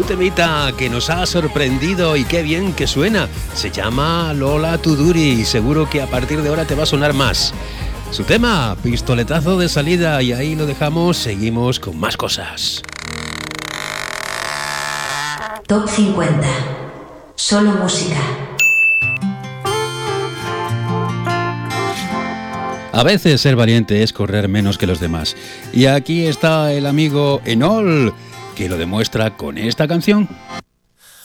temita que nos ha sorprendido y qué bien que suena. Se llama Lola Tuduri y seguro que a partir de ahora te va a sonar más. Su tema, pistoletazo de salida, y ahí lo dejamos, seguimos con más cosas. Top 50. Solo música. A veces ser valiente es correr menos que los demás. Y aquí está el amigo Enol, que lo demuestra con esta canción.